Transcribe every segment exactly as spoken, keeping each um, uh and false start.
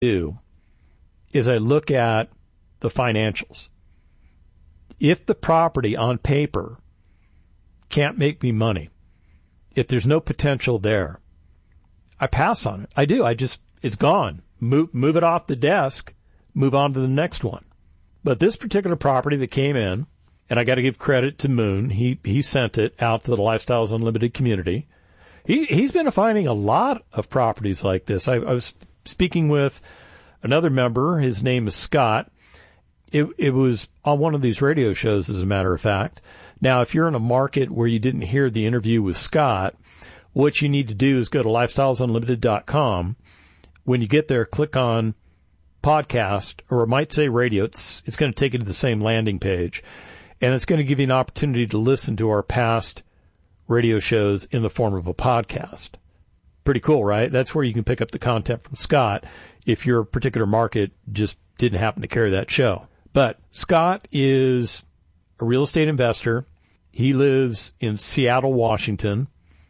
do is I look at the financials. If the property on paper can't make me money, if there's no potential there, I pass on it. I do. I just, it's gone. Move, move it off the desk, move on to the next one. But this particular property that came in, and I got to give credit to Moon, he, he sent it out to the Lifestyles Unlimited community. He, he's been finding a lot of properties like this. I, I was speaking with another member. His name is Scott. It, it was on one of these radio shows, as a matter of fact. Now, if you're in a market where you didn't hear the interview with Scott, what you need to do is go to lifestyles unlimited dot com. When you get there, click on podcast, or it might say radio. It's, it's going to take you to the same landing page, and it's going to give you an opportunity to listen to our past radio shows in the form of a podcast. Pretty cool, right? That's where you can pick up the content from Scott if your particular market just didn't happen to carry that show. But Scott is a real estate investor. He lives in Seattle, Washington.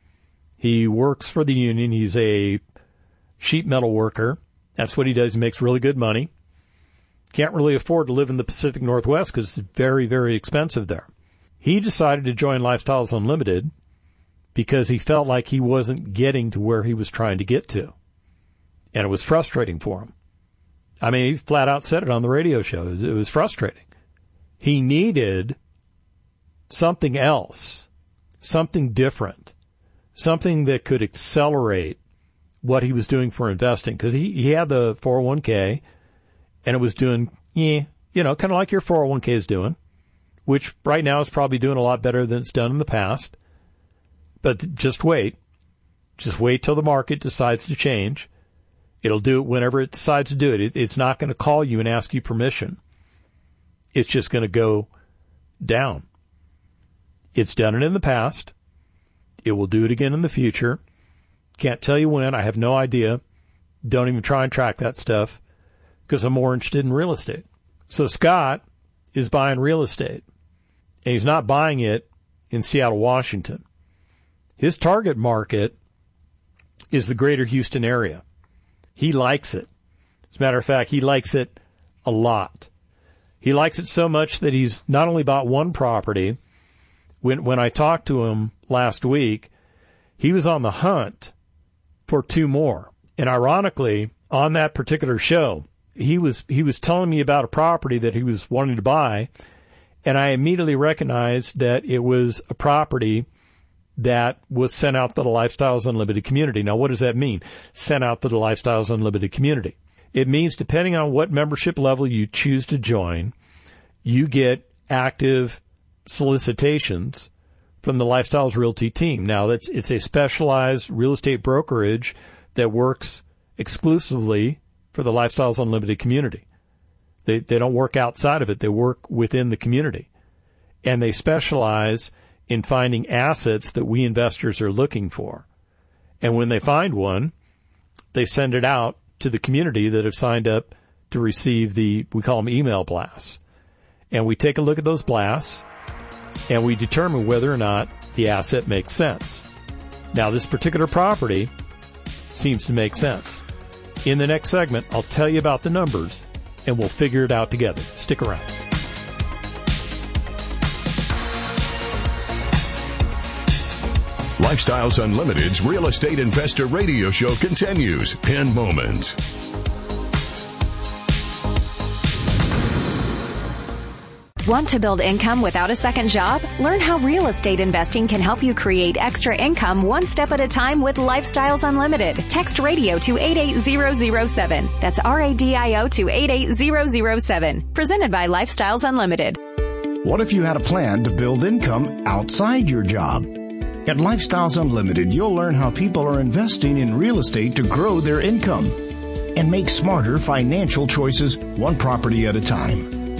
He works for the union. He's a sheet metal worker. That's what he does. He makes really good money. Can't really afford to live in the Pacific Northwest because it's very, very expensive there. He decided to join Lifestyles Unlimited because he felt like he wasn't getting to where he was trying to get to. And it was frustrating for him. I mean, he flat out said it on the radio show. It was frustrating. He needed something else, something different, something that could accelerate what he was doing for investing. Because he, he had the four oh one k, and it was doing, yeah, you know, kind of like your four oh one k is doing, which right now is probably doing a lot better than it's done in the past. But just wait. Just wait till the market decides to change. It'll do it whenever it decides to do it. it it's not going to call you and ask you permission. It's just going to go down. It's done it in the past. It will do it again in the future. Can't tell you when. I have no idea. Don't even try and track that stuff because I'm more interested in real estate. So Scott is buying real estate, and he's not buying it in Seattle, Washington. His target market is the greater Houston area. He likes it. As a matter of fact, he likes it a lot. He likes it so much that he's not only bought one property. When when I talked to him last week, he was on the hunt for two more. And ironically, on that particular show, he was he was telling me about a property that he was wanting to buy, and I immediately recognized that it was a property that was sent out to the Lifestyles Unlimited community. Now, what does that mean? Sent out to the Lifestyles Unlimited community. It means depending on what membership level you choose to join, you get active solicitations from the Lifestyles Realty team. Now, that's it's a specialized real estate brokerage that works exclusively for the Lifestyles Unlimited community. They they don't work outside of it. They work within the community. And they specialize in finding assets that we investors are looking for. And when they find one, they send it out to the community that have signed up to receive the, we call them email blasts. And we take a look at those blasts, and we determine whether or not the asset makes sense. Now, this particular property seems to make sense. In the next segment, I'll tell you about the numbers, and we'll figure it out together. Stick around. Lifestyles Unlimited's Real Estate Investor Radio Show continues in moments. Want to build income without a second job? Learn how real estate investing can help you create extra income one step at a time with Lifestyles Unlimited. Text radio to eight eight zero zero seven. That's R A D I O to eight eight zero zero seven. Presented by Lifestyles Unlimited. What if you had a plan to build income outside your job? At Lifestyles Unlimited, you'll learn how people are investing in real estate to grow their income and make smarter financial choices one property at a time.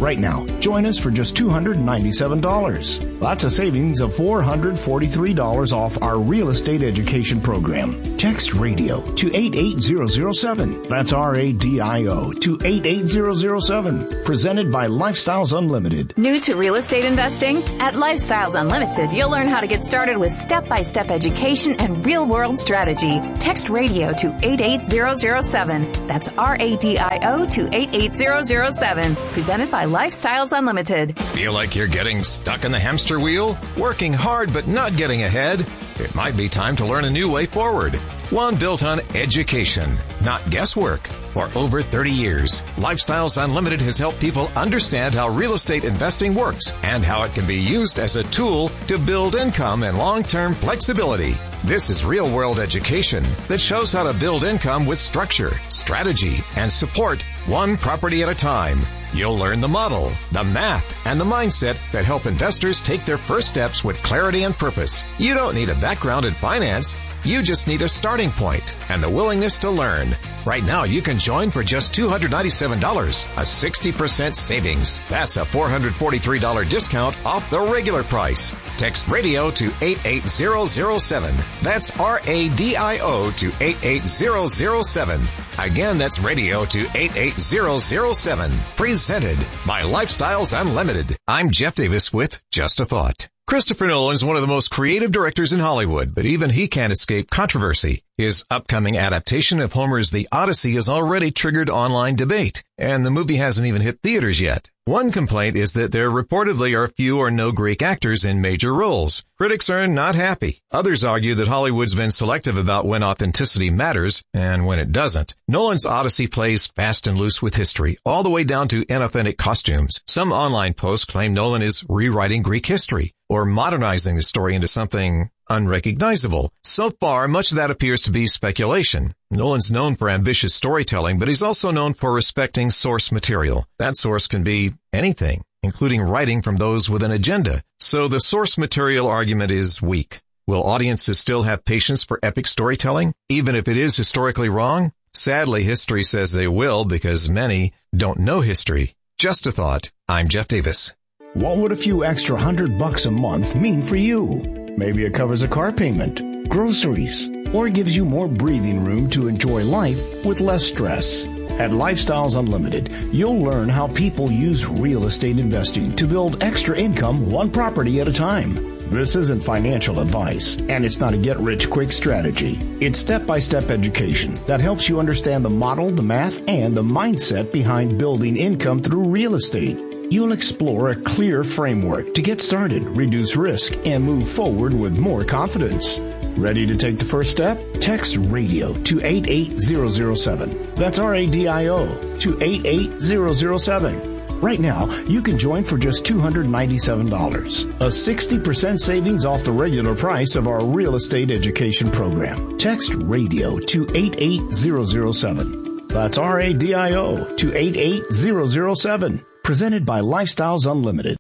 Right now, join us for just two hundred ninety-seven dollars. That's a savings of four hundred forty-three dollars off our real estate education program. Text radio to eight eight zero zero seven. That's R A D I O to eight eight zero zero seven. Presented by Lifestyles Unlimited. New to real estate investing? At Lifestyles Unlimited, you'll learn how to get started with step-by-step education and real-world strategy. Text radio to eight eight zero zero seven. That's R A D I O to eight eight zero zero seven. Presented by Lifestyles Unlimited. Feel like you're getting stuck in the hamster wheel? Working hard but not getting ahead? It might be time to learn a new way forward. One built on education, not guesswork. For over thirty years, Lifestyles Unlimited has helped people understand how real estate investing works and how it can be used as a tool to build income and long-term flexibility. This is real-world education that shows how to build income with structure, strategy, and support one property at a time. You'll learn the model, the math, and the mindset that help investors take their first steps with clarity and purpose. You don't need a background in finance. You just need a starting point and the willingness to learn. Right now, you can join for just two hundred ninety-seven dollars, a sixty percent savings. That's a four hundred forty-three dollars discount off the regular price. Text radio to eight eight zero zero seven. That's R A D I O to eight eight zero zero seven. Again, that's radio to eight eight zero zero seven. Presented by Lifestyles Unlimited. I'm Jeff Davis with Just a Thought. Christopher Nolan is one of the most creative directors in Hollywood, but even he can't escape controversy. His upcoming adaptation of Homer's The Odyssey has already triggered online debate, and the movie hasn't even hit theaters yet. One complaint is that there reportedly are few or no Greek actors in major roles. Critics are not happy. Others argue that Hollywood's been selective about when authenticity matters and when it doesn't. Nolan's Odyssey plays fast and loose with history, all the way down to inauthentic costumes. Some online posts claim Nolan is rewriting Greek history or modernizing the story into something unrecognizable. So far, much of that appears to be speculation. Nolan's known for ambitious storytelling, but he's also known for respecting source material. That source can be anything, including writing from those with an agenda. So the source material argument is weak. Will audiences still have patience for epic storytelling, even if it is historically wrong? Sadly, history says they will, because many don't know history. Just a thought. I'm Jeff Davis. What would a few extra hundred bucks a month mean for you? Maybe it covers a car payment, groceries, or gives you more breathing room to enjoy life with less stress. At Lifestyles Unlimited, you'll learn how people use real estate investing to build extra income one property at a time. This isn't financial advice, and it's not a get-rich-quick strategy. It's step-by-step education that helps you understand the model, the math, and the mindset behind building income through real estate. You'll explore a clear framework to get started, reduce risk, and move forward with more confidence. Ready to take the first step? Text radio to eight eight zero zero seven. That's R A D I O to eight eight zero zero seven. Right now, you can join for just two hundred ninety-seven dollars, a sixty percent savings off the regular price of our real estate education program. Text radio to eight eight zero zero seven. That's R A D I O to eight eight zero zero seven. Presented by Lifestyles Unlimited.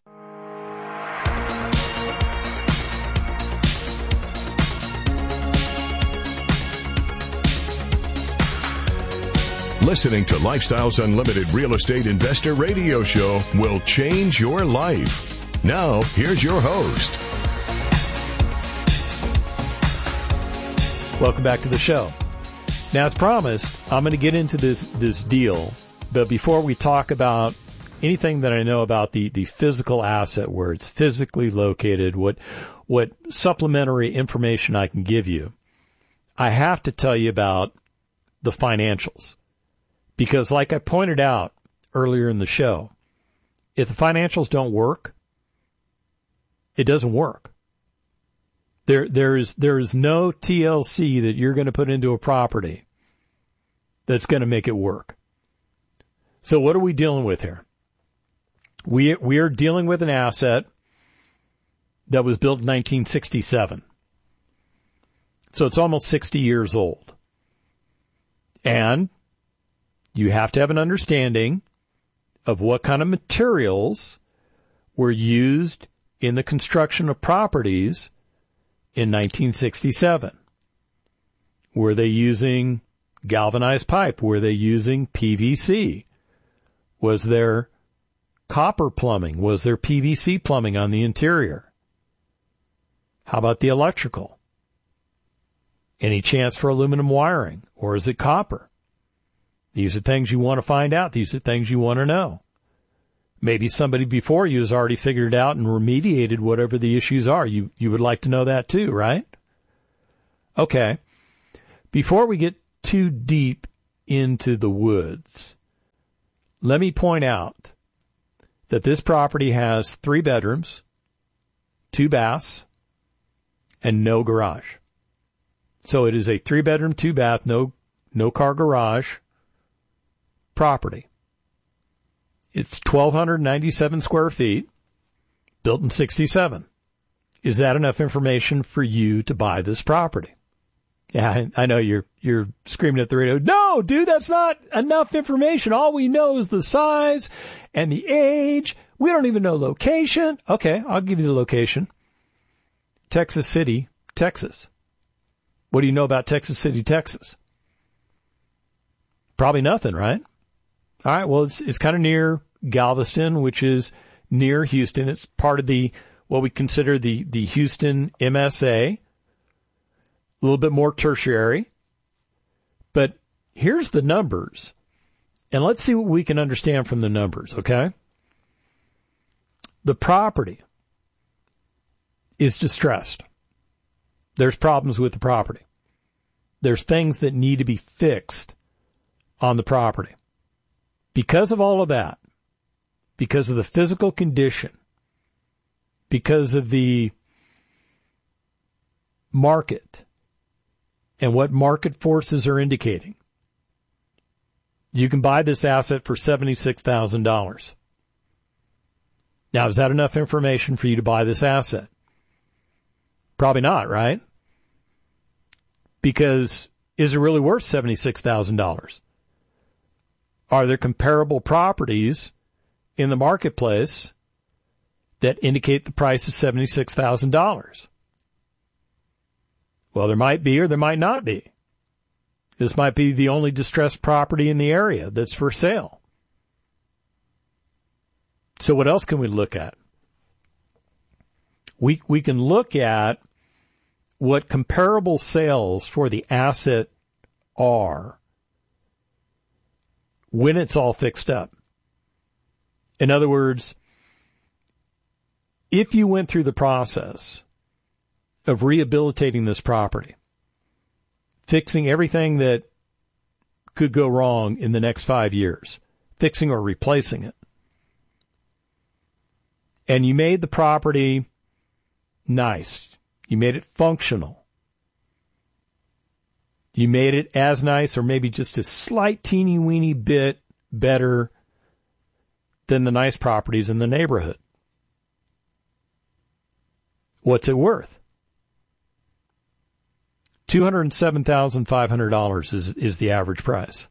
Listening to Lifestyles Unlimited Real Estate Investor Radio Show will change your life. Now, here's your host. Welcome back to the show. Now, as promised, I'm going to get into this, this deal. But before we talk about anything that I know about the, the physical asset, where it's physically located, what what supplementary information I can give you, I have to tell you about the financials. Because like I pointed out earlier in the show, if the financials don't work, it doesn't work. There there is there is no T L C that you're going to put into a property that's going to make it work. So what are we dealing with here? We we are dealing with an asset that was built in nineteen sixty-seven. So it's almost sixty years old. And you have to have an understanding of what kind of materials were used in the construction of properties in nineteen sixty-seven. Were they using galvanized pipe? Were they using P V C? Was there copper plumbing? Was there P V C plumbing on the interior? How about the electrical? Any chance for aluminum wiring, or is it copper? These are things you want to find out. These are things you want to know. Maybe somebody before you has already figured it out and remediated whatever the issues are. You you would like to know that too, right? Okay. Before we get too deep into the woods, let me point out that this property has three bedrooms, two baths, and no garage. So it is a three-bedroom, two-bath, no no car garage property. It's twelve ninety-seven square feet, built in sixty-seven. Is that enough information for you to buy this property? Yeah, I, I know you're you're screaming at the radio. No, dude, that's not enough information. All we know is the size and the age. We don't even know location. Okay, I'll give you the location. Texas City, Texas. What do you know about Texas City, Texas? Probably nothing, right? All right, well, it's it's kind of near Galveston, which is near Houston. It's part of the what we consider the, the Houston M S A. A little bit more tertiary. But here's the numbers. And let's see what we can understand from the numbers, okay? The property is distressed. There's problems with the property. There's things that need to be fixed on the property. Because of all of that, because of the physical condition, because of the market and what market forces are indicating, you can buy this asset for seventy-six thousand dollars. Now, is that enough information for you to buy this asset? Probably not, right? Because is it really worth seventy-six thousand dollars? Are there comparable properties in the marketplace that indicate the price is seventy-six thousand dollars? Well, there might be or there might not be. This might be the only distressed property in the area that's for sale. So what else can we look at? We we can look at what comparable sales for the asset are when it's all fixed up. In other words, if you went through the process of rehabilitating this property, fixing everything that could go wrong in the next five years, fixing or replacing it, and you made the property nice, you made it functional, you made it as nice or maybe just a slight teeny weeny bit better than the nice properties in the neighborhood. What's it worth? two hundred seven thousand five hundred dollars is, is the average price.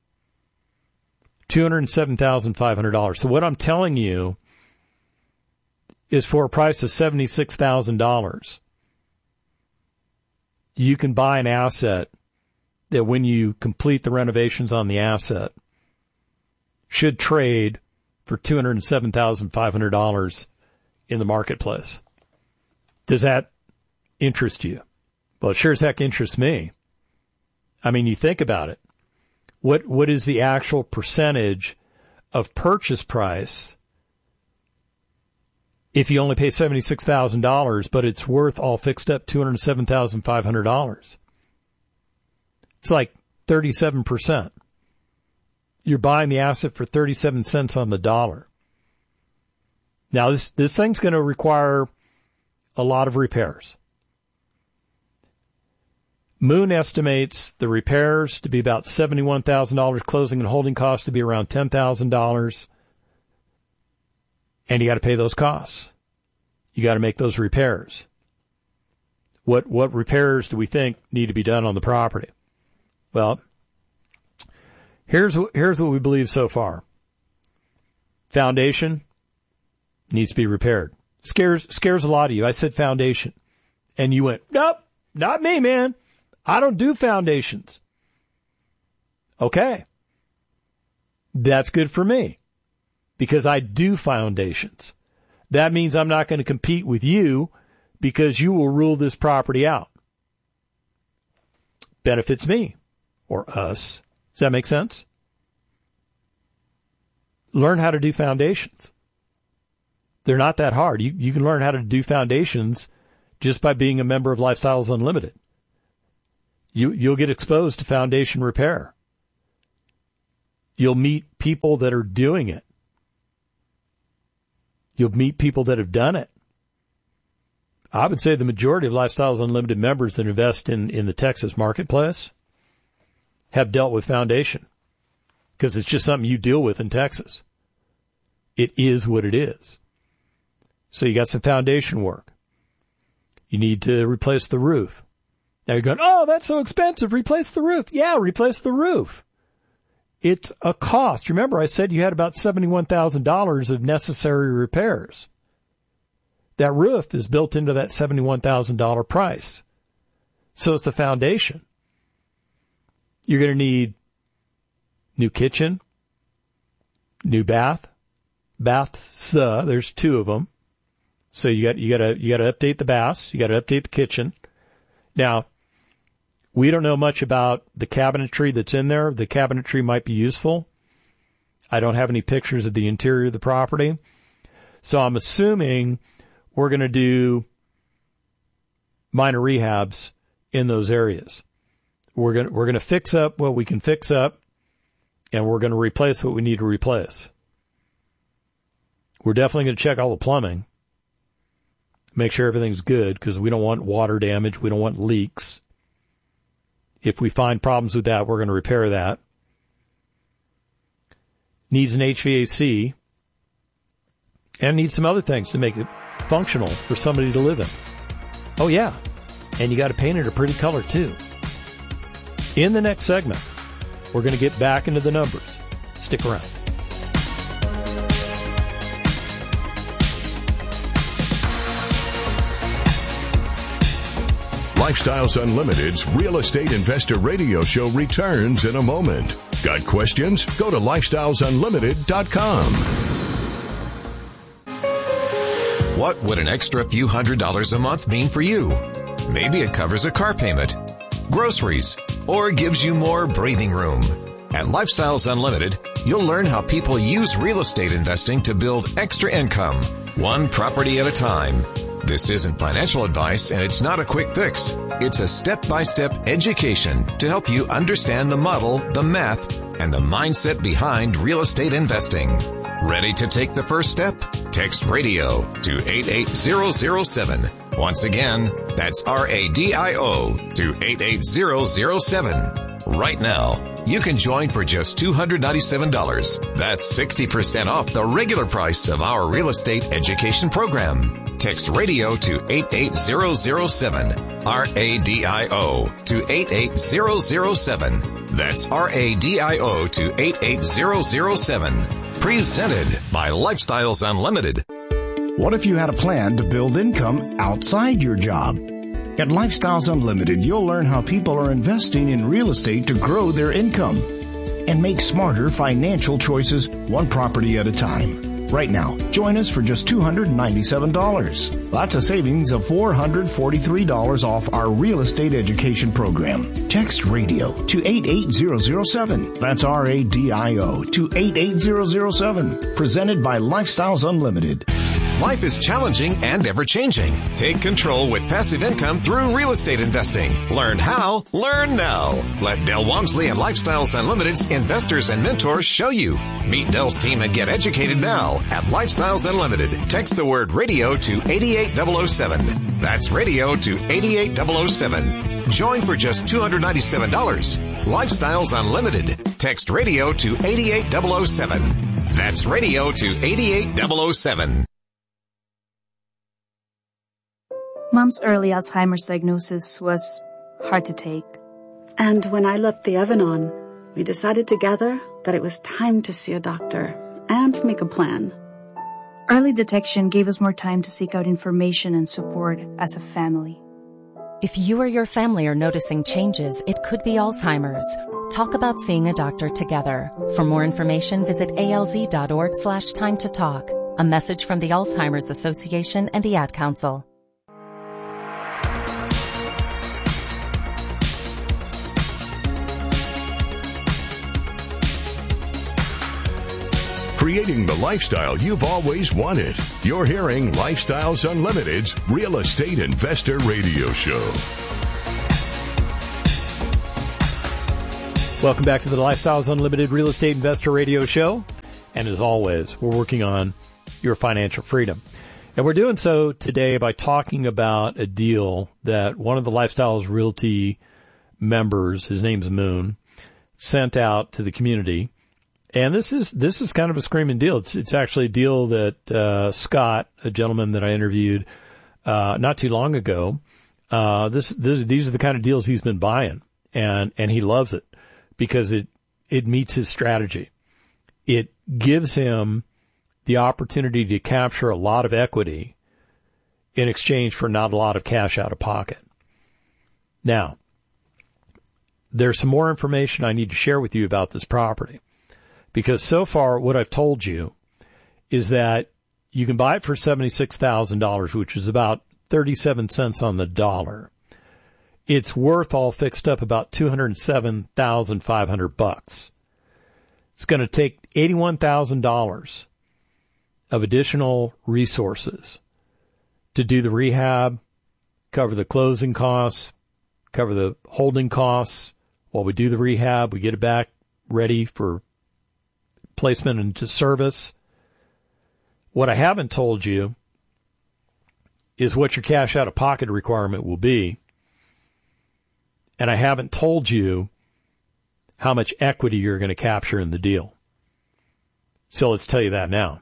two hundred seven thousand five hundred dollars. So what I'm telling you is for a price of seventy-six thousand dollars, you can buy an asset that when you complete the renovations on the asset should trade for two hundred seven thousand five hundred dollars in the marketplace. Does that interest you? Well, it sure as heck interests me. I mean, you think about it. What what is the actual percentage of purchase price if you only pay seventy-six thousand dollars, but it's worth all fixed up two hundred seven thousand five hundred dollars? It's like thirty-seven percent. You're buying the asset for thirty-seven cents on the dollar. Now, this, this thing's going to require a lot of repairs. Moon estimates the repairs to be about seventy-one thousand dollars, closing and holding costs to be around ten thousand dollars. And you got to pay those costs. You got to make those repairs. What what repairs do we think need to be done on the property? Well, here's here's what we believe so far. Foundation needs to be repaired. Scares scares a lot of you. I said foundation, and you went, nope, not me, man. I don't do foundations. Okay. That's good for me. because I do foundations. That means I'm not going to compete with you because you will rule this property out. Benefits me or us. Does that make sense? Learn how to do foundations. They're not that hard. You, you can learn how to do foundations just by being a member of Lifestyles Unlimited. You, you'll get exposed to foundation repair. You'll meet people that are doing it. You'll meet people that have done it. I would say the majority of Lifestyles Unlimited members that invest in, in the Texas marketplace have dealt with foundation because it's just something you deal with in Texas. It is what it is. So you got some foundation work. You need to replace the roof. Now you're going, oh, that's so expensive. Replace the roof. Yeah, replace the roof. It's a cost. Remember, I said you had about seventy-one thousand dollars of necessary repairs. That roof is built into that seventy-one thousand dollars price. So it's the foundation. You're going to need new kitchen, new bath, baths. Uh, there's two of them. So you got you got to you got to update the baths. You got to update the kitchen. Now, we don't know much about the cabinetry that's in there. The cabinetry might be useful. I don't have any pictures of the interior of the property. So I'm assuming we're going to do minor rehabs in those areas. We're going to, we're going to fix up what we can fix up, and we're going to replace what we need to replace. We're definitely going to check all the plumbing, make sure everything's good, because we don't want water damage. We don't want leaks. If we find problems with that, we're going to repair that. Needs an H V A C, and needs some other things to make it functional for somebody to live in. Oh, yeah. And you got to paint it a pretty color, too. In the next segment, we're going to get back into the numbers. Stick around. Lifestyles Unlimited's Real Estate Investor Radio Show returns in a moment. Got questions? Go to lifestyles unlimited dot com. What would an extra few hundred dollars a month mean for you? Maybe it covers a car payment, groceries, or gives you more breathing room. At Lifestyles Unlimited, you'll learn how people use real estate investing to build extra income, one property at a time. This isn't financial advice, and it's not a quick fix. It's a step-by-step education to help you understand the model, the math, and the mindset behind real estate investing. Ready to take the first step? Text RADIO to eight eight zero zero seven. Once again, that's R A D I O to eight eight zero zero seven. Right now, you can join for just two hundred ninety-seven dollars. That's sixty percent off the regular price of our real estate education program. Text RADIO to eight eight zero zero seven. R A D I O to eight eight zero zero seven. That's R A D I O to eight eight zero zero seven. Presented by Lifestyles Unlimited. What if you had a plan to build income outside your job? At Lifestyles Unlimited, you'll learn how people are investing in real estate to grow their income and make smarter financial choices one property at a time. Right now, join us for just two hundred ninety-seven dollars. That's a savings of four hundred forty-three dollars off our real estate education program. Text RADIO to eight eight zero zero seven. That's R A D I O to eight eight zero zero seven. Presented by Lifestyles Unlimited. Life is challenging and ever-changing. Take control with passive income through real estate investing. Learn how, learn now. Let Del Walmsley and Lifestyles Unlimited's investors and mentors show you. Meet Del's team and get educated now at Lifestyles Unlimited. Text the word radio to eight eight zero zero seven. That's radio to eight eight zero zero seven. Join for just two hundred ninety-seven dollars. Lifestyles Unlimited. Text radio to eight eight zero zero seven. That's radio to eight eight zero zero seven. Mom's early Alzheimer's diagnosis was hard to take. And when I left the oven on, we decided together that it was time to see a doctor and make a plan. Early detection gave us more time to seek out information and support as a family. If you or your family are noticing changes, it could be Alzheimer's. Talk about seeing a doctor together. For more information, visit alz.org slash time to talk. A message from the Alzheimer's Association and the Ad Council. Creating the lifestyle you've always wanted. You're hearing Lifestyles Unlimited's Real Estate Investor Radio Show. Welcome back to the Lifestyles Unlimited Real Estate Investor Radio Show. And as always, we're working on your financial freedom. And we're doing so today by talking about a deal that one of the Lifestyles Realty members, his name's Moon, sent out to the community. And this is this is kind of a screaming deal. It's it's actually a deal that uh, Scott, a gentleman that I interviewed uh, not too long ago, uh, this, this these are the kind of deals he's been buying, and and he loves it because it it meets his strategy. It gives him the opportunity to capture a lot of equity in exchange for not a lot of cash out of pocket. Now, there's some more information I need to share with you about this property. Because so far, what I've told you is that you can buy it for seventy-six thousand dollars, which is about thirty-seven cents on the dollar. It's worth all fixed up about two hundred seven thousand five hundred bucks. It's going to take eighty-one thousand dollars of additional resources to do the rehab, cover the closing costs, cover the holding costs. While we do the rehab, we get it back ready for placement into service. What I haven't told you is what your cash out of pocket requirement will be. And I haven't told you how much equity you're going to capture in the deal. So let's tell you that now.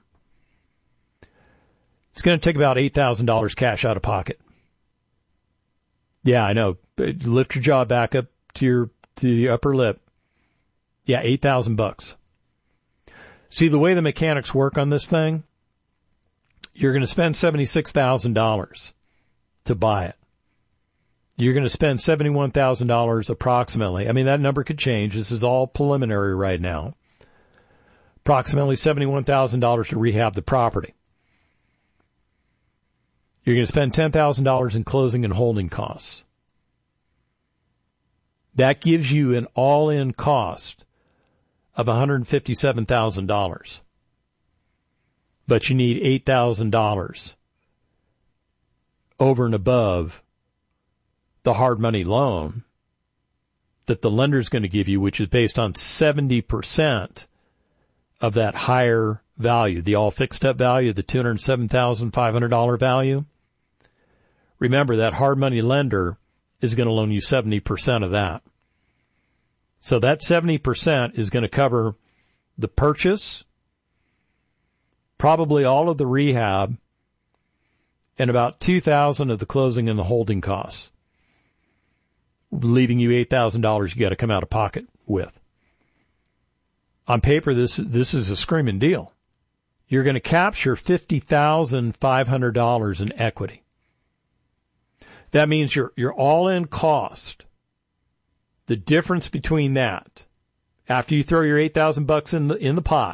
It's going to take about eight thousand dollars cash out of pocket. Yeah, I know. Lift your jaw back up to your to the upper lip. Yeah, eight thousand bucks. See, the way the mechanics work on this thing, you're going to spend seventy-six thousand dollars to buy it. You're going to spend seventy-one thousand dollars approximately. I mean, that number could change. This is all preliminary right now. Approximately seventy-one thousand dollars to rehab the property. You're going to spend ten thousand dollars in closing and holding costs. That gives you an all-in cost of one hundred fifty-seven thousand dollars. But you need eight thousand dollars over and above the hard money loan that the lender is going to give you, which is based on seventy percent of that higher value, the all fixed up value, the two hundred seven thousand five hundred dollars value. Remember, that hard money lender is going to loan you seventy percent of that. So that seventy percent is going to cover the purchase, probably all of the rehab, and about two thousand dollars of the closing and the holding costs, leaving you eight thousand dollars you got to come out of pocket with. On paper, this this is a screaming deal. You're going to capture fifty thousand five hundred dollars in equity. That means your your all-in cost, the difference between that, after you throw your eight thousand bucks in the in the pot,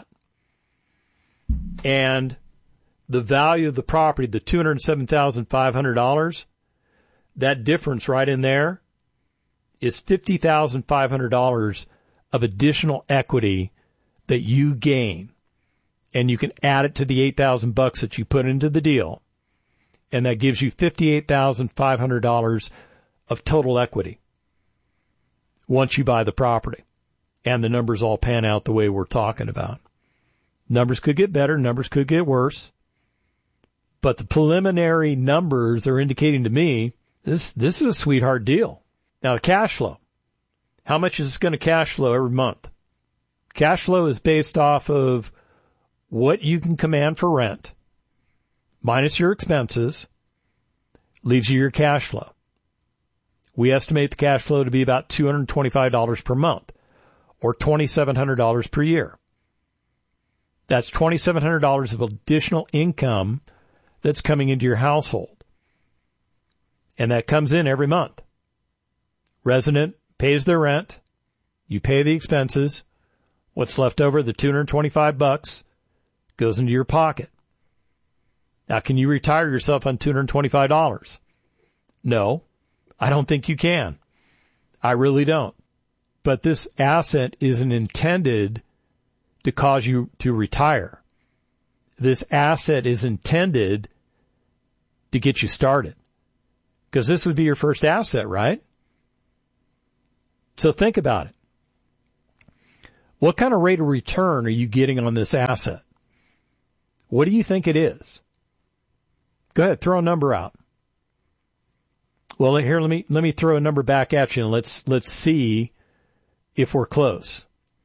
and the value of the property, the two hundred seven thousand five hundred dollars, that difference right in there is fifty thousand five hundred dollars of additional equity that you gain, and you can add it to the eight thousand bucks that you put into the deal, and that gives you fifty-eight thousand five hundred dollars of total equity once you buy the property, and the numbers all pan out the way we're talking about. Numbers could get better, numbers could get worse, but the preliminary numbers are indicating to me this this is a sweetheart deal. Now, the cash flow. How much is this going to cash flow every month? Cash flow is based off of what you can command for rent, minus your expenses, leaves you your cash flow. We estimate the cash flow to be about two hundred twenty-five dollars per month, or two thousand seven hundred dollars per year. That's two thousand seven hundred dollars of additional income that's coming into your household. And that comes in every month. Resident pays their rent. You pay the expenses. What's left over, the two hundred twenty-five bucks, goes into your pocket. Now, can you retire yourself on two hundred twenty-five dollars? No, I don't think you can. I really don't. But this asset isn't intended to cause you to retire. This asset is intended to get you started. Because this would be your first asset, right? So think about it. What kind of rate of return are you getting on this asset? What do you think it is? Go ahead, throw a number out. Well, here, let me let me throw a number back at you, and let's let's see if we're close.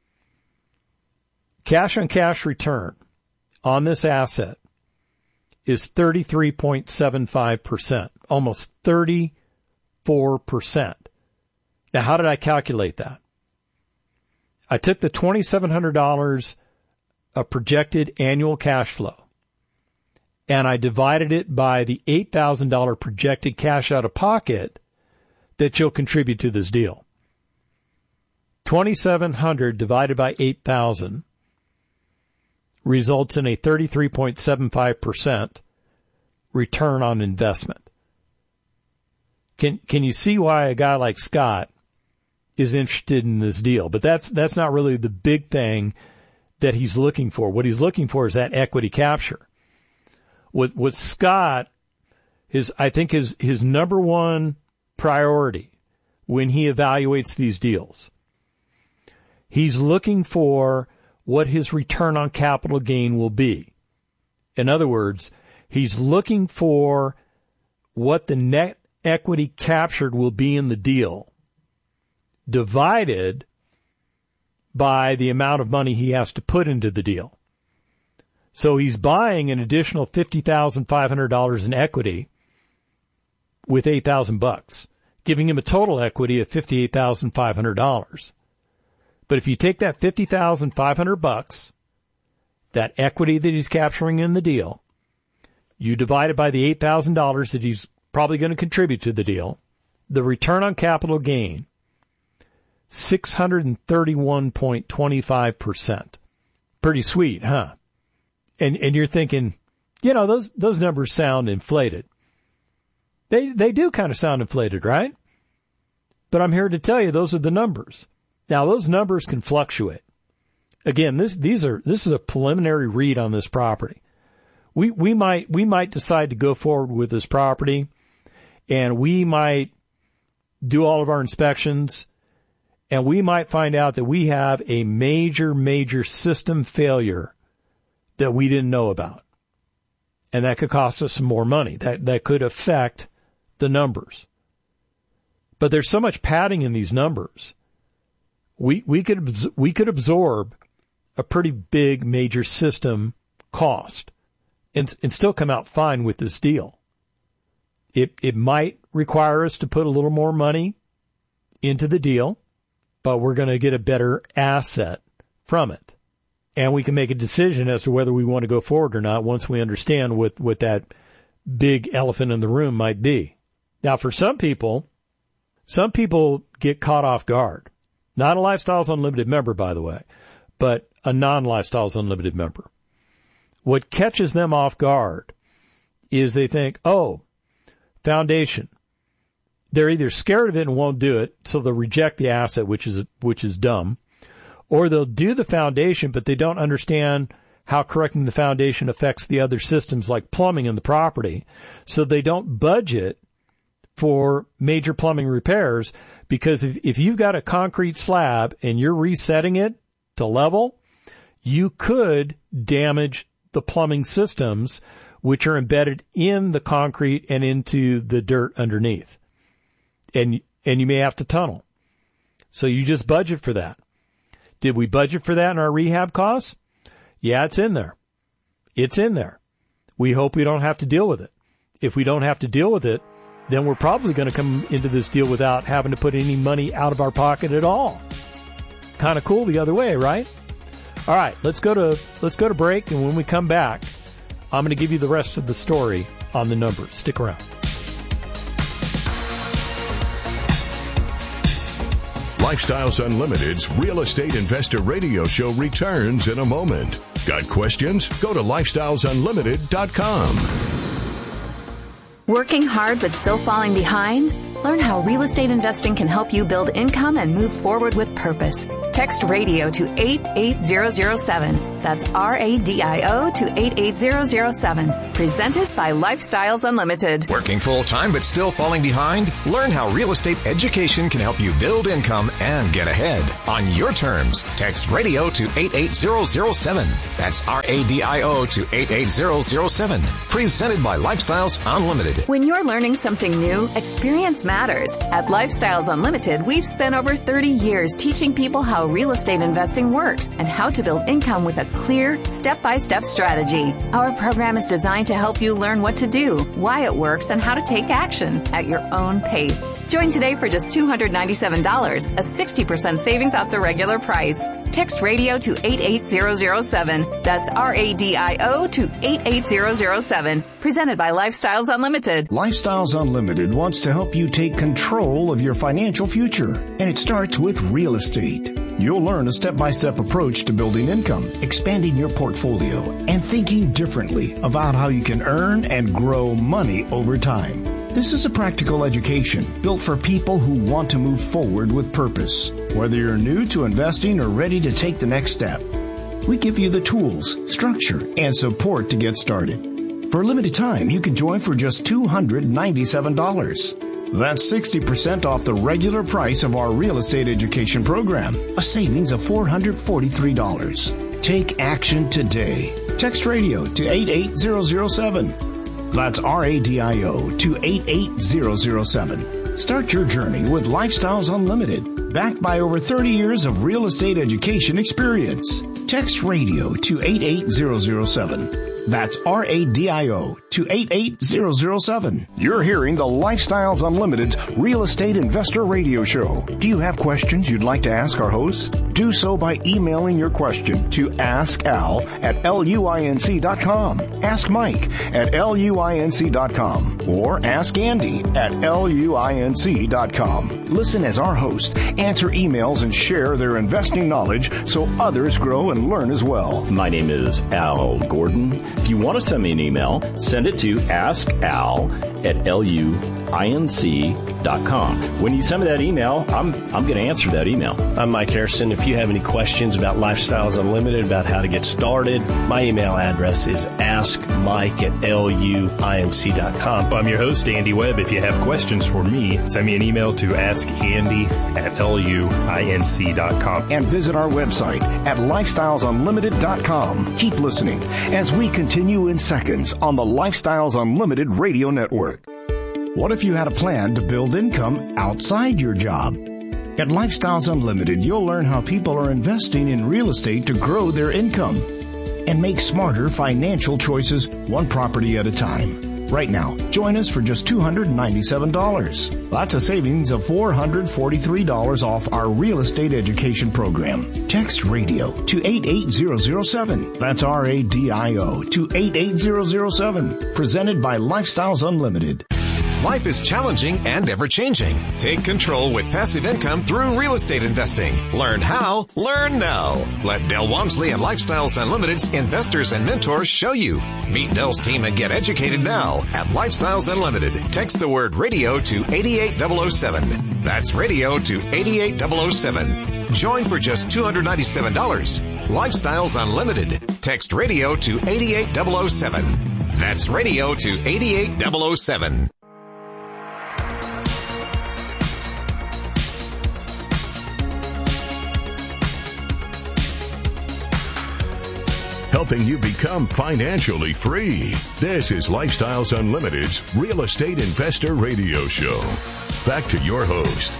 Cash on cash return on this asset is thirty-three point seven five percent, almost thirty-four percent. Now, how did I calculate that? I took the two thousand seven hundred dollars of projected annual cash flow, and I divided it by the eight thousand dollars projected cash out of pocket that you'll contribute to this deal. two thousand seven hundred dollars divided by eight thousand results in a thirty-three point seven five percent return on investment. Can can you see why a guy like Scott is interested in this deal? But that's that's not really the big thing that he's looking for. What he's looking for is that equity capture. What what Scott, his I think his his number one priority when he evaluates these deals, he's looking for what his return on capital gain will be. In other words, he's looking for what the net equity captured will be in the deal, divided by the amount of money he has to put into the deal. So he's buying an additional fifty thousand five hundred dollars in equity with eight thousand bucks, giving him a total equity of fifty-eight thousand five hundred dollars. But if you take that fifty thousand five hundred bucks, that equity that he's capturing in the deal, you divide it by the eight thousand dollars that he's probably going to contribute to the deal, the return on capital gain, six hundred thirty-one point two five percent. Pretty sweet, huh? And and you're thinking, you know, those those numbers sound inflated. They they do kind of sound inflated, right? But I'm here to tell you those are the numbers. Now, those numbers can fluctuate. Again, this these are this is a preliminary read on this property. We we might we might decide to go forward with this property, and we might do all of our inspections, and we might find out that we have a major, major system failure that we didn't know about. And that could cost us some more money. That that could affect the numbers. But there's so much padding in these numbers. We we could we could absorb a pretty big major system cost and and still come out fine with this deal. It it might require us to put a little more money into the deal, but we're going to get a better asset from it. And we can make a decision as to whether we want to go forward or not once we understand what, what that big elephant in the room might be. Now, for some people, some people get caught off guard. Not a Lifestyles Unlimited member, by the way, but a non-Lifestyles Unlimited member. What catches them off guard is they think, oh, foundation. They're either scared of it and won't do it, so they'll reject the asset, which is which is dumb. Or they'll do the foundation, but they don't understand how correcting the foundation affects the other systems like plumbing in the property. So they don't budget for major plumbing repairs, because if, if you've got a concrete slab and you're resetting it to level, you could damage the plumbing systems which are embedded in the concrete and into the dirt underneath. And and you may have to tunnel. So you just budget for that. Did we budget for that in our rehab costs? Yeah, it's in there. It's in there. We hope we don't have to deal with it. If we don't have to deal with it, then we're probably going to come into this deal without having to put any money out of our pocket at all. Kind of cool the other way, right? All right, let's go to let's go to break, and when we come back, I'm going to give you the rest of the story on the numbers. Stick around. Lifestyles Unlimited's Real Estate Investor Radio Show returns in a moment. Got questions? Go to lifestyles unlimited dot com. Working hard but still falling behind? Learn how real estate investing can help you build income and move forward with purpose. Text radio to eight eight zero zero seven. That's R A D I O to eight eight zero zero seven. Presented by Lifestyles Unlimited. Working full-time but still falling behind? Learn how real estate education can help you build income and get ahead. On your terms, text radio to eight eight zero zero seven. That's R A D I O to eight eight zero zero seven. Presented by Lifestyles Unlimited. When you're learning something new, experience matters. At Lifestyles Unlimited, we've spent over thirty years teaching people how real estate investing works and how to build income with a clear, step-by-step strategy. Our program is designed to help you learn what to do, why it works, and how to take action at your own pace. Join today for just two hundred ninety-seven dollars, a sixty percent savings off the regular price. Text radio to eight eight zero zero seven. That's R A D I O to eight eight zero zero seven. Presented by Lifestyles Unlimited. Lifestyles Unlimited wants to help you take control of your financial future, and it starts with real estate. You'll learn a step-by-step approach to building income, expanding your portfolio, and thinking differently about how you can earn and grow money over time. This is a practical education built for people who want to move forward with purpose. Whether you're new to investing or ready to take the next step, we give you the tools, structure, and support to get started. For a limited time, you can join for just two hundred ninety-seven dollars. That's sixty percent off the regular price of our real estate education program, a savings of four hundred forty-three dollars. Take action today. Text radio to eight eight zero zero seven. That's R A D I O to eight eight zero zero seven. Start your journey with Lifestyles Unlimited, backed by over thirty years of real estate education experience. Text radio to eight eight zero zero seven. That's R A D I O to eight eight zero zero seven. You're hearing the Lifestyles Unlimited Real Estate Investor Radio Show. Do you have questions you'd like to ask our host? Do so by emailing your question to askal at luinc dot com, Ask Mike at luinc dot com, or Ask Andy at luinc dot com. Listen as our hosts answer emails and share their investing knowledge so others grow and learn as well. My name is Al Gordon. If you want to send me an email, send it to askal at luinc dot com. When you send me that email, I'm I'm going to answer that email. I'm Mike Harrison. If you have any questions about Lifestyles Unlimited, about how to get started, my email address is askmike at luinc dot com. I'm your host, Andy Webb. If you have questions for me, send me an email to askandy at luinc dot com. And visit our website at lifestyles unlimited dot com. Keep listening as we continue in seconds on the Lifestyles Unlimited Radio Network. What if you had a plan to build income outside your job? At Lifestyles Unlimited, you'll learn how people are investing in real estate to grow their income and make smarter financial choices one property at a time. Right now, join us for just two hundred ninety-seven dollars. That's a savings of four hundred forty-three dollars off our real estate education program. Text radio to eight eight zero zero seven. That's R A D I O to eight eight zero zero seven. Presented by Lifestyles Unlimited. Life is challenging and ever-changing. Take control with passive income through real estate investing. Learn how. Learn now. Let Del Walmsley and Lifestyles Unlimited's investors and mentors show you. Meet Del's team and get educated now at Lifestyles Unlimited. Text the word radio to eight eight zero zero seven. That's radio to eight eight zero zero seven. Join for just two hundred ninety-seven dollars. Lifestyles Unlimited. Text radio to eight eight zero zero seven. That's radio to eight eight zero zero seven. Helping you become financially free. This is Lifestyles Unlimited's Real Estate Investor Radio Show. Back to your host.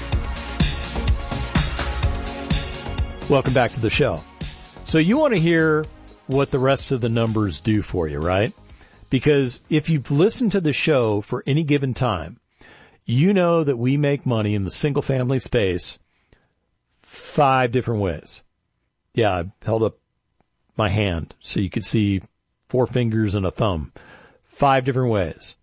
Welcome back to the show. So you want to hear what the rest of the numbers do for you, right? Because if you've listened to the show for any given time, you know that we make money in the single-family space five different ways. Yeah, I held up my hand so you could see four fingers and a thumb. Five different ways.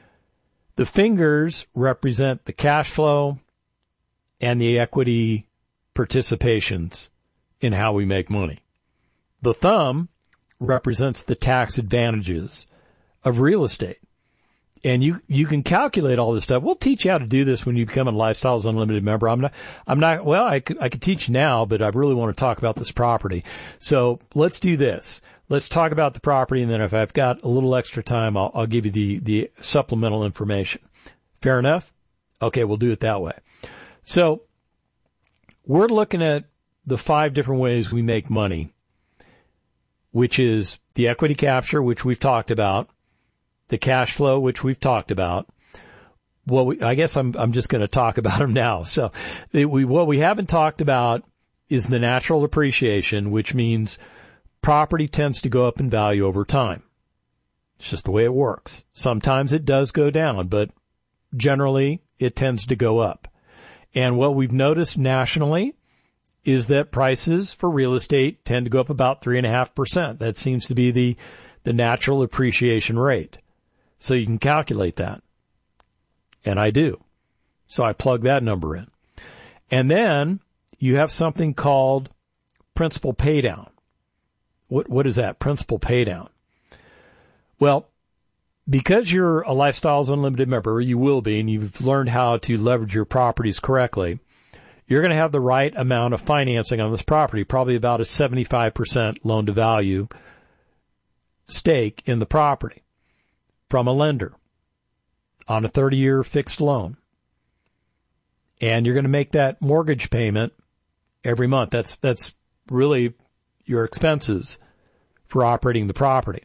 The fingers represent the cash flow and the equity participations in how we make money. The thumb represents the tax advantages of real estate. And you, you can calculate all this stuff. We'll teach you how to do this when you become a Lifestyles Unlimited member. I'm not, I'm not, well, I could, I could teach now, but I really want to talk about this property. So let's do this. Let's talk about the property, and then if I've got a little extra time, I'll, I'll give you the, the supplemental information. Fair enough? Okay, we'll do it that way. So we're looking at the five different ways we make money, which is the equity capture, which we've talked about, the cash flow, which we've talked about. Well, we, I guess I'm I'm just going to talk about them now. So the, we what we haven't talked about is the natural appreciation, which means property tends to go up in value over time. It's just the way it works. Sometimes it does go down, but generally it tends to go up. And what we've noticed nationally is that prices for real estate tend to go up about three and a half percent. That seems to be the, the natural appreciation rate. So you can calculate that. And I do. So I plug that number in. And then you have something called principal paydown. What, what is that? Principal paydown. Well, because you're a Lifestyles Unlimited member, you will be, and you've learned how to leverage your properties correctly, you're going to have the right amount of financing on this property, probably about a seventy-five percent loan to value stake in the property from a lender on a thirty-year fixed loan. And you're going to make that mortgage payment every month. That's, that's really your expenses for operating the property.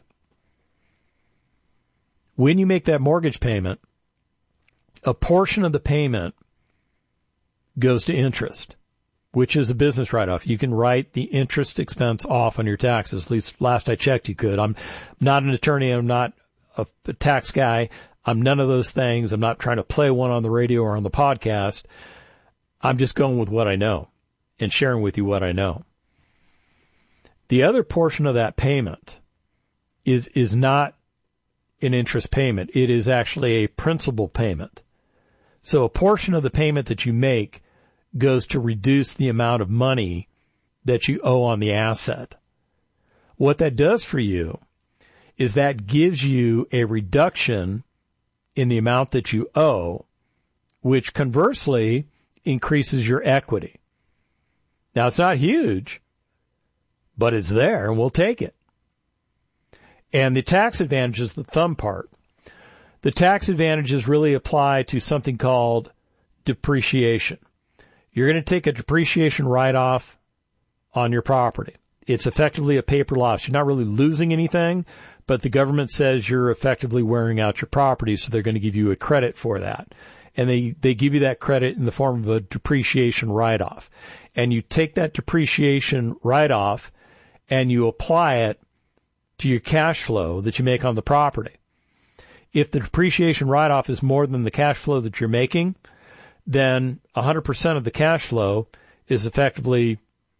When you make that mortgage payment, a portion of the payment goes to interest, which is a business write-off. You can write the interest expense off on your taxes. At least last I checked, you could. I'm not an attorney. I'm not a, a tax guy. I'm none of those things. I'm not trying to play one on the radio or on the podcast. I'm just going with what I know and sharing with you what I know. The other portion of that payment is is not an interest payment. It is actually a principal payment. So a portion of the payment that you make goes to reduce the amount of money that you owe on the asset. What that does for you is that gives you a reduction in the amount that you owe, which conversely increases your equity. Now, it's not huge, but it's there, and we'll take it. And the tax advantages, the thumb part, the tax advantages really apply to something called depreciation. You're going to take a depreciation write-off on your property. It's effectively a paper loss. You're not really losing anything, but the government says you're effectively wearing out your property, so they're going to give you a credit for that. And they, they give you that credit in the form of a depreciation write-off. And you take that depreciation write-off and you apply it to your cash flow that you make on the property. If the depreciation write-off is more than the cash flow that you're making, then one hundred percent of the cash flow is effectively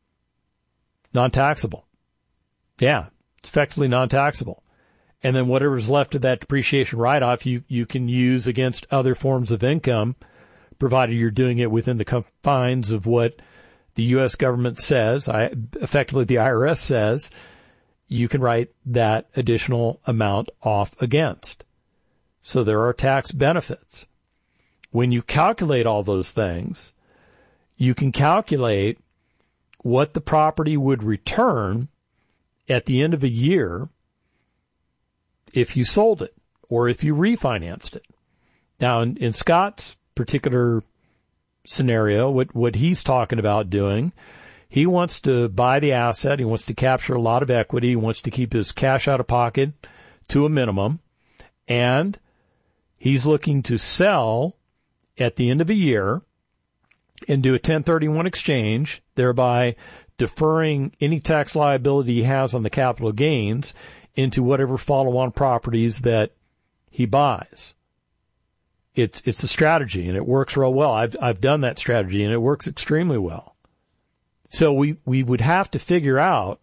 non-taxable. Yeah, it's effectively non-taxable. And then whatever's left of that depreciation write-off, you, you can use against other forms of income, provided you're doing it within the confines of what the U S government says, I, effectively the I R S says, you can write that additional amount off against. So there are tax benefits. When you calculate all those things, you can calculate what the property would return at the end of a year if you sold it or if you refinanced it. Now, in, in Scott's particular scenario, what, what he's talking about doing, he wants to buy the asset. He wants to capture a lot of equity. He wants to keep his cash out of pocket to a minimum. And he's looking to sell at the end of a year and do a ten thirty-one exchange, thereby deferring any tax liability he has on the capital gains into whatever follow-on properties that he buys. It's it's a strategy, and it works real well. I've I've done that strategy, and it works extremely well. So we, we would have to figure out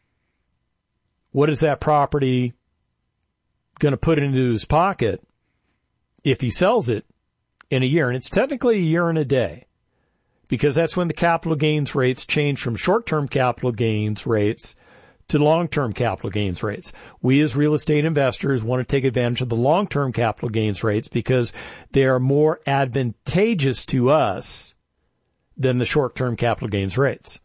what is that property going to put into his pocket if he sells it in a year. And it's technically a year and a day. because that's when the capital gains rates change from short-term capital gains rates to long-term capital gains rates. We as real estate investors want to take advantage of the long-term capital gains rates because they are more advantageous to us than the short-term capital gains rates.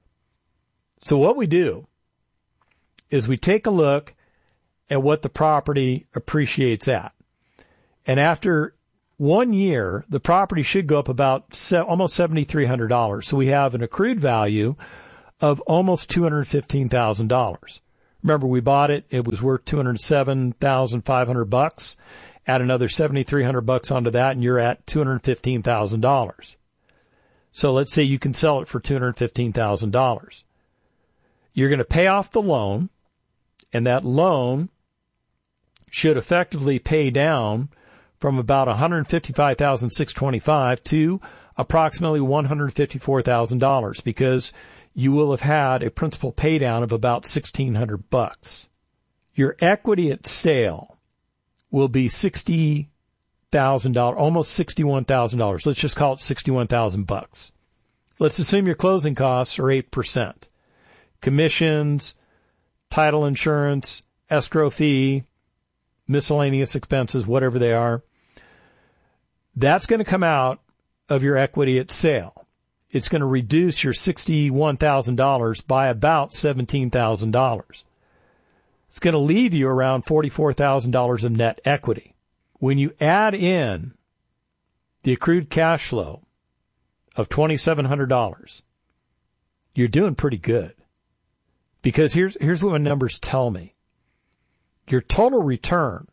So what we do is we take a look at what the property appreciates at. And after one year, the property should go up about se- almost seven thousand three hundred dollars. So we have an accrued value of almost two hundred fifteen thousand dollars. Remember, we bought it. It was worth two hundred seven thousand five hundred bucks. Add another seven thousand three hundred bucks onto that, and you're at two hundred fifteen thousand dollars. So let's say you can sell it for two hundred fifteen thousand dollars. You're going to pay off the loan, and that loan should effectively pay down from about one hundred fifty-five thousand six hundred twenty-five dollars to approximately one hundred fifty-four thousand dollars because you will have had a principal pay down of about sixteen hundred bucks. Your equity at sale will be sixty thousand dollars, almost sixty-one thousand dollars. Let's just call it sixty-one thousand bucks. Let's assume your closing costs are eight percent. Commissions, title insurance, escrow fee, miscellaneous expenses, whatever they are. That's going to come out of your equity at sale. It's going to reduce your sixty-one thousand dollars by about seventeen thousand dollars. It's going to leave you around forty-four thousand dollars of net equity. When you add in the accrued cash flow of two thousand seven hundred dollars, you're doing pretty good. Because here's, here's what my numbers tell me. Your total return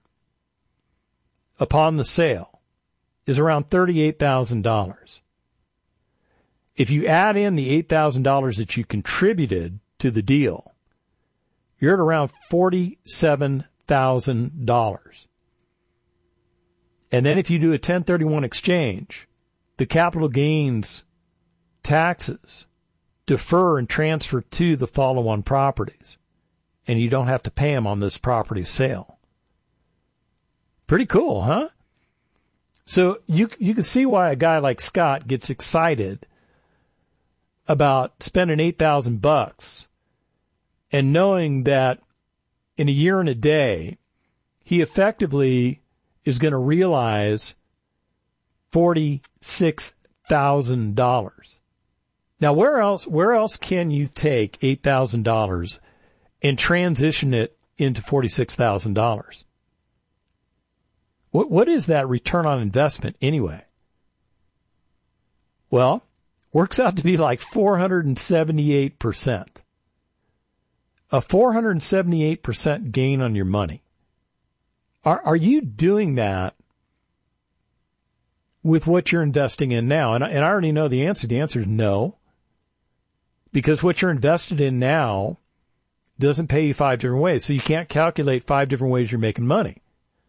upon the sale is around thirty-eight thousand dollars. If you add in the eight thousand dollars that you contributed to the deal, you're at around forty-seven thousand dollars. And then if you do a ten thirty-one exchange, the capital gains taxes defer and transfer to the follow-on properties, and you don't have to pay them on this property sale. Pretty cool, huh? So you you can see why a guy like Scott gets excited about spending eight thousand bucks and knowing that in a year and a day, he effectively is going to realize forty-six thousand dollars. Now, where else where else can you take eight thousand dollars and transition it into forty-six thousand dollars? What what is that return on investment anyway? Well, works out to be like four hundred seventy-eight percent. A four hundred seventy-eight percent gain on your money. Are are you doing that with what you're investing in now? And I, and I already know the answer. The answer is no. Because what you're invested in now doesn't pay you five different ways. So you can't calculate five different ways you're making money.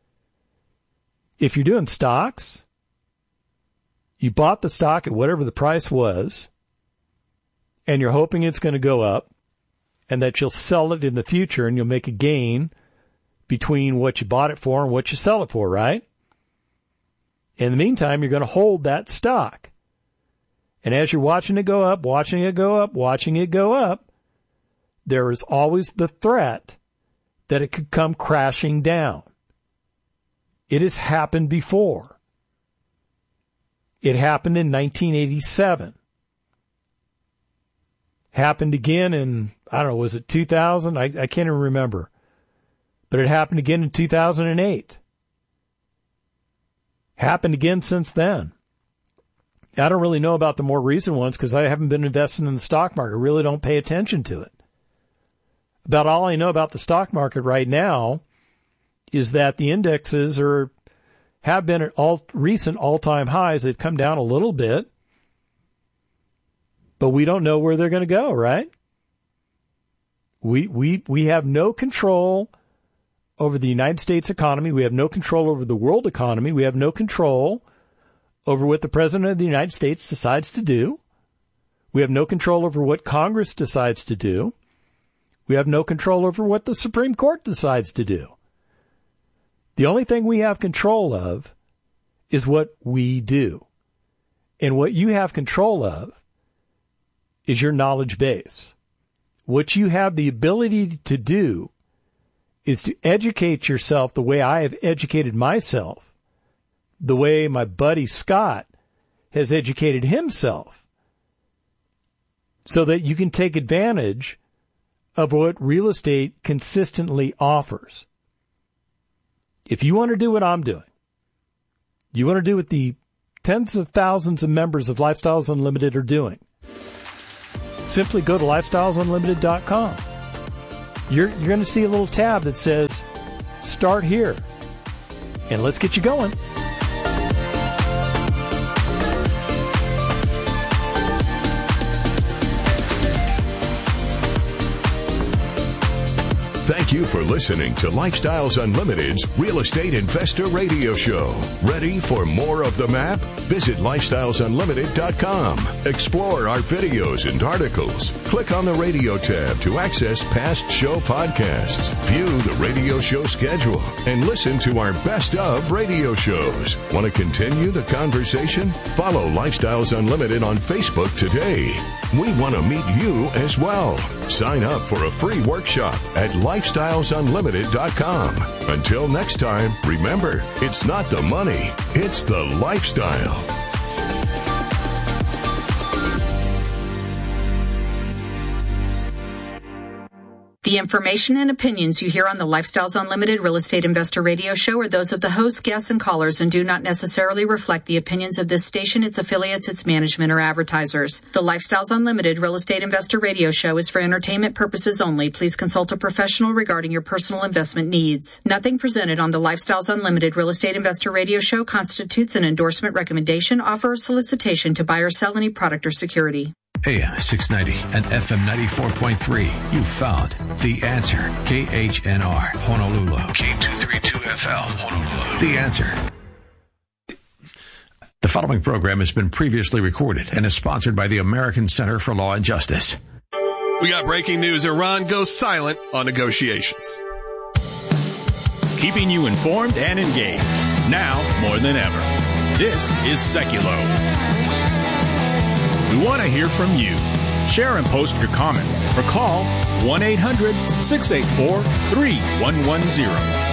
If you're doing stocks, you bought the stock at whatever the price was, and you're hoping it's going to go up, and that you'll sell it in the future, and you'll make a gain between what you bought it for and what you sell it for, right? In the meantime, you're going to hold that stock. And as you're watching it go up, watching it go up, watching it go up, there is always the threat that it could come crashing down. It has happened before. It happened in nineteen eighty-seven. Happened again in, I don't know, was it two thousand? I, I can't even remember. But it happened again in two thousand eight. Happened again since then. I don't really know about the more recent ones because I haven't been investing in the stock market. I really don't pay attention to it. About all I know about the stock market right now is that the indexes are have been at all recent all-time highs. They've come down a little bit, but we don't know where they're going to go, right? We we we have no control over the United States economy. We have no control over the world economy. We have no control over what the President of the United States decides to do. We have no control over what Congress decides to do. We have no control over what the Supreme Court decides to do. The only thing we have control of is what we do. And what you have control of is your knowledge base. What you have the ability to do is to educate yourself the way I have educated myself, the way my buddy Scott has educated himself, so that you can take advantage of what real estate consistently offers. If you want to do what I'm doing, you want to do what the tens of thousands of members of Lifestyles Unlimited are doing, simply go to lifestyles unlimited dot com. You're, you're going to see a little tab that says, start here. And let's get you going. Thank you for listening to Lifestyles Unlimited's Real Estate Investor Radio Show. Ready for more of the map? Visit lifestyles unlimited dot com. Explore our videos and articles. Click on the radio tab to access past show podcasts. View the radio show schedule and listen to our best of radio shows. Want to continue the conversation? Follow Lifestyles Unlimited on Facebook today. We want to meet you as well. Sign up for a free workshop at lifestyles unlimited dot com. Until next time, remember, it's not the money, it's the lifestyle. The information and opinions you hear on the Lifestyles Unlimited Real Estate Investor Radio Show are those of the hosts, guests, and callers and do not necessarily reflect the opinions of this station, its affiliates, its management, or advertisers. The Lifestyles Unlimited Real Estate Investor Radio Show is for entertainment purposes only. Please consult a professional regarding your personal investment needs. Nothing presented on the Lifestyles Unlimited Real Estate Investor Radio Show constitutes an endorsement, recommendation, offer, or solicitation to buy or sell any product or security. A M six ninety and F M ninety-four point three. You found The Answer. K H N R, Honolulu. K two thirty-two F L, Honolulu. The Answer. The following program has been previously recorded and is sponsored by the American Center for Law and Justice. We got breaking news. Iran goes silent on negotiations. Keeping you informed and engaged. Now more than ever. This is Seculo. We want to hear from you. Share and post your comments or call one eight hundred six eight four three one one zero.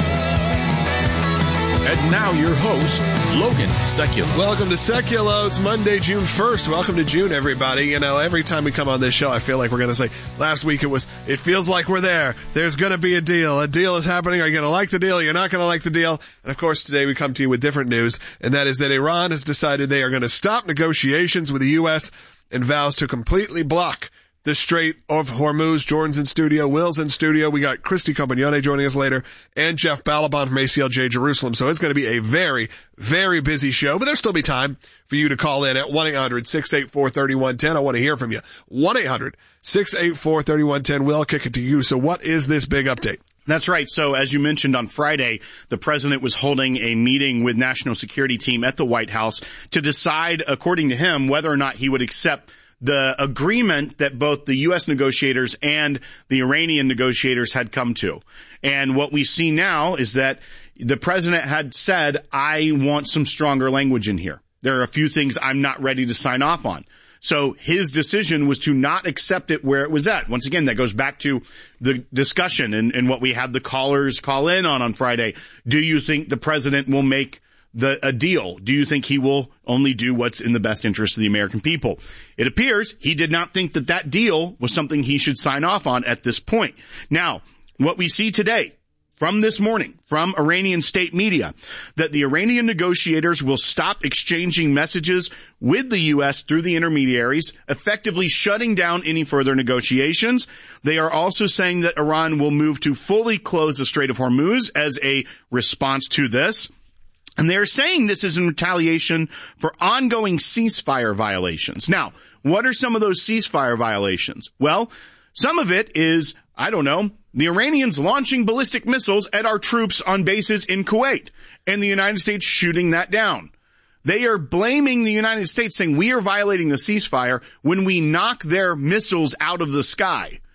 And now your host, Logan Seculo. Welcome to Seculo. It's Monday, June first. Welcome to June, everybody. You know, every time we come on this show, I feel like we're going to say, last week it was, it feels like we're there. There's going to be a deal. A deal is happening. Are you going to like the deal? You're not going to like the deal. And of course, today we come to you with different news, and that is that Iran has decided they are going to stop negotiations with the U S and vows to completely block the Strait of Hormuz. Jordan's in studio. Will's in studio. We got Christy Compagnone joining us later and Jeff Balaban from A C L J Jerusalem. So it's going to be a very, very busy show, but there'll still be time for you to call in at one eight hundred six eight four three one one zero. I want to hear from you. one eight hundred six eight four three one one zero. Will, I'll kick it to you. So what is this big update? That's right. So as you mentioned on Friday, the president was holding a meeting with national security team at the White House to decide, according to him, whether or not he would accept the agreement that both the U S negotiators and the Iranian negotiators had come to. And what we see now is that the president had said, I want some stronger language in here. There are a few things I'm not ready to sign off on. So his decision was to not accept it where it was at. Once again, that goes back to the discussion and, and what we had the callers call in on on Friday. Do you think the president will make the a deal? Do you think he will only do what's in the best interest of the American people? It appears he did not think that that deal was something he should sign off on at this point. Now, what we see today from this morning, from Iranian state media, that the Iranian negotiators will stop exchanging messages with the U S through the intermediaries, effectively shutting down any further negotiations. They are also saying that Iran will move to fully close the Strait of Hormuz as a response to this. And they're saying this is in retaliation for ongoing ceasefire violations. Now, what are some of those ceasefire violations? Well, some of it is, I don't know, the Iranians launching ballistic missiles at our troops on bases in Kuwait and the United States shooting that down. They are blaming the United States, saying we are violating the ceasefire when we knock their missiles out of the sky.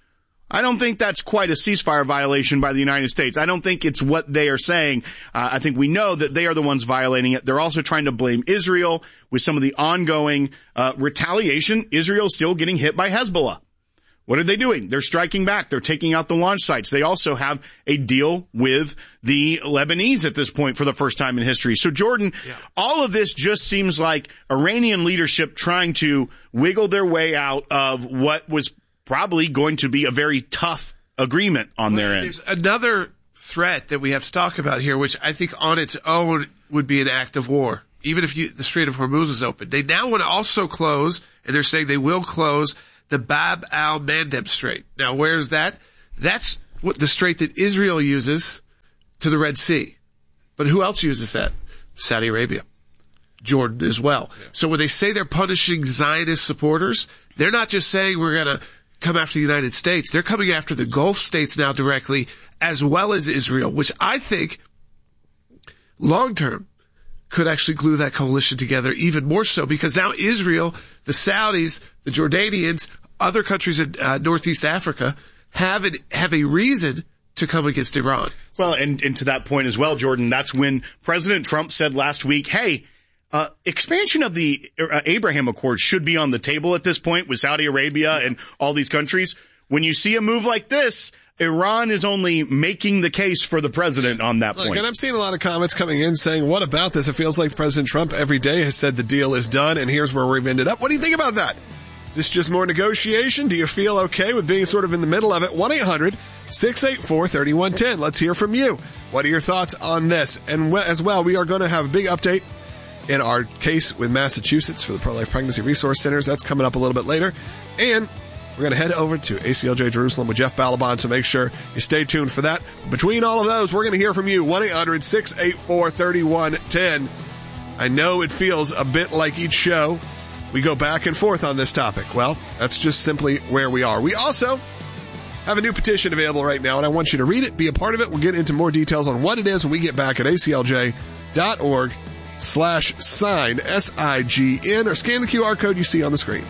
I don't think that's quite a ceasefire violation by the United States. I don't think it's what they are saying. Uh, I think we know that they are the ones violating it. They're also trying to blame Israel with some of the ongoing uh, retaliation. Israel's still getting hit by Hezbollah. What are they doing? They're striking back. They're taking out the launch sites. They also have a deal with the Lebanese at this point for the first time in history. So, Jordan, yeah. all of this just seems like Iranian leadership trying to wiggle their way out of what was probably going to be a very tough agreement on well, their end. There's another threat that we have to talk about here, which I think on its own would be an act of war, even if you, the Strait of Hormuz is open. They now want to also close, and they're saying they will close, the Bab al-Mandeb Strait. Now, where's that? That's what the strait that Israel uses to the Red Sea. But who else uses that? Saudi Arabia. Jordan as well. Yeah. So when they say they're punishing Zionist supporters, they're not just saying we're going to come after the United States. They're coming after the Gulf states now directly, as well as Israel, which I think long term could actually glue that coalition together even more so, because now Israel, the Saudis, the Jordanians, other countries in uh, Northeast Africa have an, have a reason to come against Iran. Well, and, and to that point as well, Jordan, that's when President Trump said last week, hey, Uh, expansion of the uh, Abraham Accords should be on the table at this point with Saudi Arabia and all these countries. When you see a move like this, Iran is only making the case for the president on that Look, point. And I'm seeing a lot of comments coming in saying, what about this? It feels like President Trump every day has said the deal is done and here's where we've ended up. What do you think about that? Is this just more negotiation? Do you feel okay with being sort of in the middle of it? one eight hundred six eight four three one one zero. Let's hear from you. What are your thoughts on this? And as well, we are going to have a big update in our case with Massachusetts for the Pro-Life Pregnancy Resource Centers. That's coming up a little bit later. And we're going to head over to A C L J Jerusalem with Jeff Balaban, so make sure you stay tuned for that. Between all of those, we're going to hear from you. one eight hundred six eight four three one one zero. I know it feels a bit like each show we go back and forth on this topic. Well, that's just simply where we are. We also have a new petition available right now, and I want you to read it, be a part of it. We'll get into more details on what it is when we get back at A C L J dot org slash sign, S I G N, or scan the Q R code you see on the screen.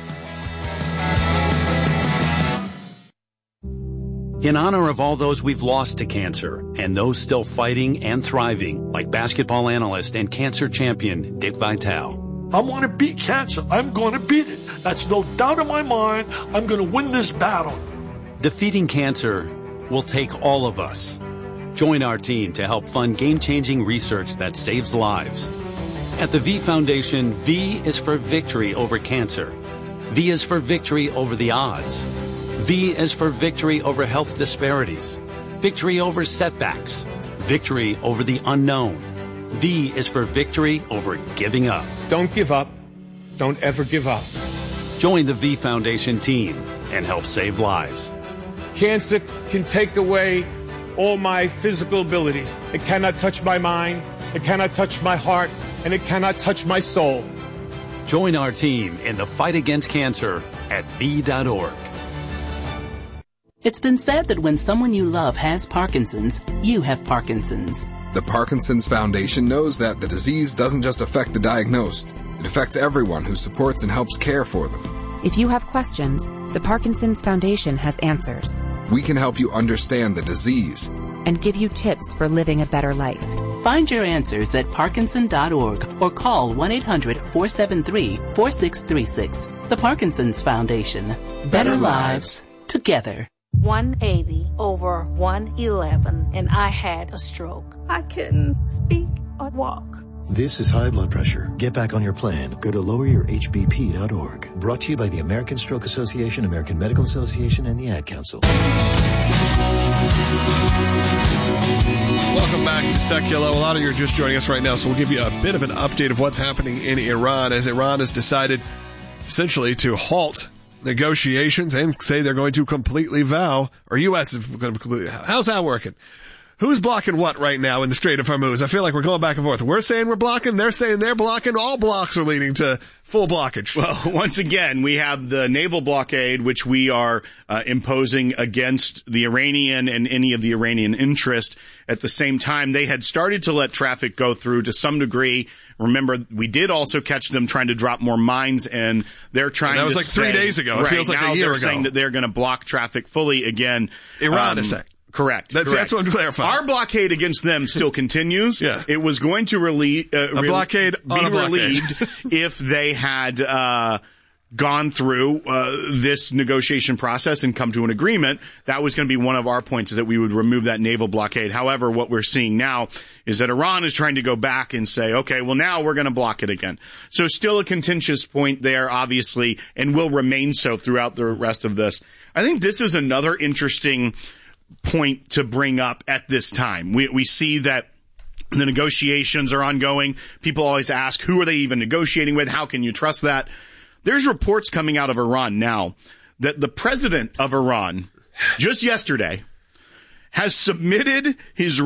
In honor of all those we've lost to cancer and those still fighting and thriving, like basketball analyst and cancer champion Dick Vitale. I want to beat cancer. I'm going to beat it. That's no doubt in my mind. I'm going to win this battle. Defeating cancer will take all of us. Join our team to help fund game-changing research that saves lives. At the V Foundation, V is for victory over cancer. V is for victory over the odds. V is for victory over health disparities. Victory over setbacks. Victory over the unknown. V is for victory over giving up. Don't give up. Don't ever give up. Join the V Foundation team and help save lives. Cancer can take away all my physical abilities. It cannot touch my mind, it cannot touch my heart, and it cannot touch my soul. Join our team in the fight against cancer at V dot org. It's been said that when someone you love has Parkinson's, you have Parkinson's. The Parkinson's Foundation knows that the disease doesn't just affect the diagnosed. It affects everyone who supports and helps care for them. If you have questions, the Parkinson's Foundation has answers. We can help you understand the disease and give you tips for living a better life. Find your answers at Parkinson dot org or call one eight hundred four seven three four six three six. The Parkinson's Foundation. Better, better lives together. one eighty over one eleven, and I had a stroke. I couldn't speak or walk. This is high blood pressure. Get back on your plan. Go to lower your H B P dot org. Brought to you by the American Stroke Association, American Medical Association, and the Ad Council. Welcome back to Secular. A lot of you are just joining us right now, so we'll give you a bit of an update of what's happening in Iran, as Iran has decided essentially to halt negotiations and say they're going to completely vow, or U S is going to completely, how's that working? who's blocking what right now in the Strait of Hormuz? I feel like we're going back and forth. We're saying we're blocking. They're saying they're blocking. All blocks are leading to full blockage. Well, once again, we have the naval blockade, which we are uh, imposing against the Iranian and any of the Iranian interest. At the same time, they had started to let traffic go through to some degree. Remember, we did also catch them trying to drop more mines, and they're trying to That was like say, three days ago. It right, feels like now a year they're ago. saying that they're going to block traffic fully again. Iran um, is saying. Correct. That's, correct. that's what I'm clarifying. Our blockade against them still continues. Yeah. It was going to relie- uh, a re- blockade be on a blockade. relieved if they had uh gone through uh, this negotiation process and come to an agreement. That was going to be one of our points, is that we would remove that naval blockade. However, what we're seeing now is that Iran is trying to go back and say, okay, well, now we're going to block it again. So still a contentious point there, obviously, and will remain so throughout the rest of this. I think this is another interesting point to bring up at this time. We, we see that the negotiations are ongoing. People always ask, who are they even negotiating with? How can you trust that? There's reports coming out of Iran now that the president of Iran, just yesterday, has submitted his